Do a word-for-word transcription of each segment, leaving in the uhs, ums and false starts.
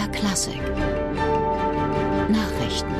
R Klassik Nachrichten.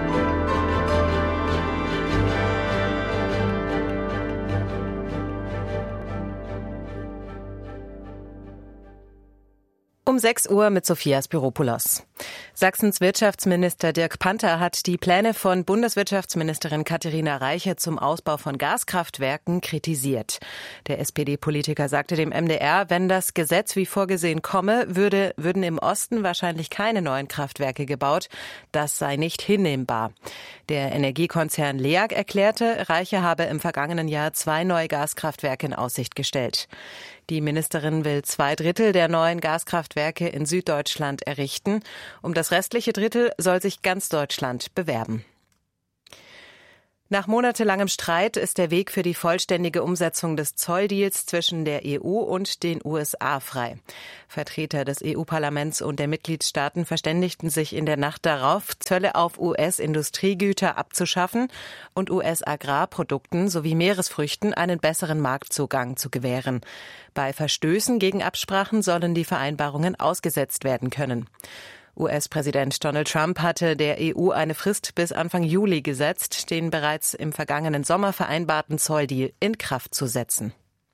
Um sechs Uhr mit Sophia Spiropoulos. Sachsens Wirtschaftsminister Dirk Panther hat die Pläne von Bundeswirtschaftsministerin Katharina Reiche zum Ausbau von Gaskraftwerken kritisiert. Der S P D-Politiker sagte dem M D R, wenn das Gesetz wie vorgesehen komme, würde, würden im Osten wahrscheinlich keine neuen Kraftwerke gebaut. Das sei nicht hinnehmbar. Der Energiekonzern LEAG erklärte, Reiche habe im vergangenen Jahr zwei neue Gaskraftwerke in Aussicht gestellt. Die Ministerin will zwei Drittel der neuen Gaskraftwerke in Süddeutschland errichten. Um das restliche Drittel soll sich ganz Deutschland bewerben. Nach monatelangem Streit ist der Weg für die vollständige Umsetzung des Zolldeals zwischen der E U und den U S A frei. Vertreter des E U-Parlaments und der Mitgliedstaaten verständigten sich in der Nacht darauf, Zölle auf U S-Industriegüter abzuschaffen und U S-Agrarprodukten sowie Meeresfrüchten einen besseren Marktzugang zu gewähren. Bei Verstößen gegen Absprachen sollen die Vereinbarungen ausgesetzt werden können. U S-Präsident Donald Trump hatte der E U eine Frist bis Anfang Juli gesetzt, den bereits im vergangenen Sommer vereinbarten Zolldeal in Kraft zu setzen.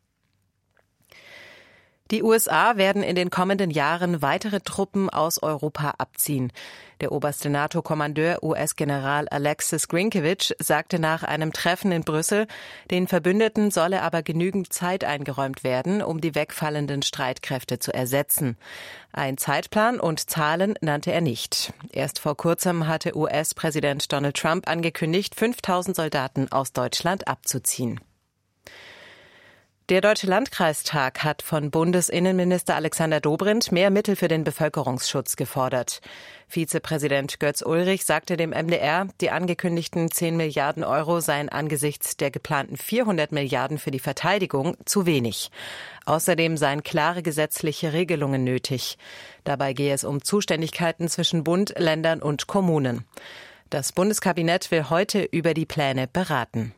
Die U S A werden in den kommenden Jahren weitere Truppen aus Europa abziehen. Der oberste NATO-Kommandeur U S-General Alexis Grynkewitsch sagte nach einem Treffen in Brüssel, den Verbündeten solle aber genügend Zeit eingeräumt werden, um die wegfallenden Streitkräfte zu ersetzen. Ein Zeitplan und Zahlen nannte er nicht. Erst vor kurzem hatte U S-Präsident Donald Trump angekündigt, fünftausend Soldaten aus Deutschland abzuziehen. Der Deutsche Landkreistag hat von Bundesinnenminister Alexander Dobrindt mehr Mittel für den Bevölkerungsschutz gefordert. Vizepräsident Götz Ulrich sagte dem M D R, die angekündigten zehn Milliarden Euro seien angesichts der geplanten vierhundert Milliarden für die Verteidigung zu wenig. Außerdem seien klare gesetzliche Regelungen nötig. Dabei gehe es um Zuständigkeiten zwischen Bund, Ländern und Kommunen. Das Bundeskabinett will heute über die Pläne beraten.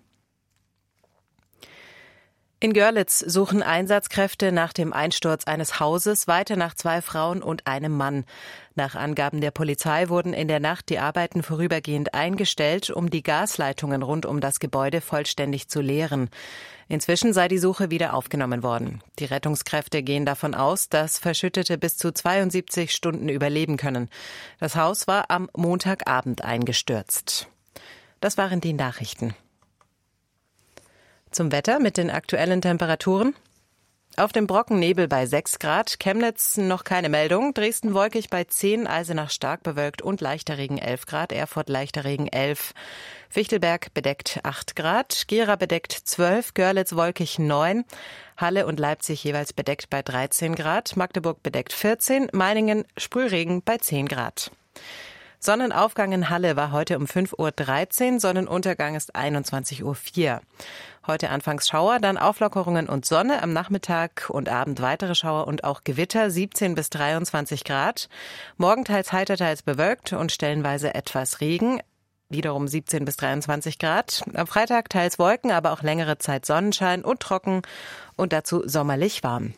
In Görlitz suchen Einsatzkräfte nach dem Einsturz eines Hauses weiter nach zwei Frauen und einem Mann. Nach Angaben der Polizei wurden in der Nacht die Arbeiten vorübergehend eingestellt, um die Gasleitungen rund um das Gebäude vollständig zu leeren. Inzwischen sei die Suche wieder aufgenommen worden. Die Rettungskräfte gehen davon aus, dass Verschüttete bis zu zweiundsiebzig Stunden überleben können. Das Haus war am Montagabend eingestürzt. Das waren die Nachrichten. Zum Wetter mit den aktuellen Temperaturen. Auf dem Brocken Nebel bei sechs Grad, Chemnitz noch keine Meldung, Dresden wolkig bei zehn, Eisenach stark bewölkt und leichter Regen elf Grad, Erfurt leichter Regen elf, Fichtelberg bedeckt acht Grad, Gera bedeckt zwölf, Görlitz wolkig neun, Halle und Leipzig jeweils bedeckt bei dreizehn Grad, Magdeburg bedeckt vierzehn, Meiningen Sprühregen bei zehn Grad. Sonnenaufgang in Halle war heute um fünf Uhr dreizehn, Sonnenuntergang ist einundzwanzig Uhr vier. Heute anfangs Schauer, dann Auflockerungen und Sonne, am Nachmittag und Abend weitere Schauer und auch Gewitter, siebzehn bis dreiundzwanzig Grad. Morgen teils heiter, teils bewölkt und stellenweise etwas Regen, wiederum siebzehn bis dreiundzwanzig Grad. Am Freitag teils Wolken, aber auch längere Zeit Sonnenschein und trocken und dazu sommerlich warm.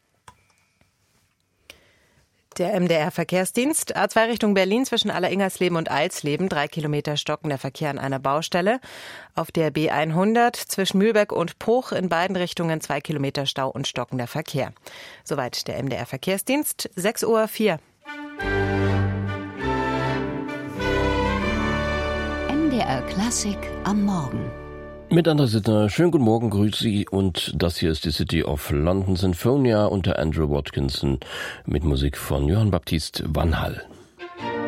Der M D R-Verkehrsdienst, A zwei Richtung Berlin zwischen Alleringhersleben und Eilsleben, drei Kilometer stockender Verkehr an einer Baustelle. Auf der B hundert zwischen Mühlberg und Bruch in beiden Richtungen zwei Kilometer Stau und stockender Verkehr. Soweit der M D R-Verkehrsdienst, sechs Uhr vier. M D R Klassik am Morgen. Mit André Sittner, schönen guten Morgen, grüße Sie, und das hier ist die City of London Sinfonia unter Andrew Watkinson mit Musik von Johann Baptist van Hall.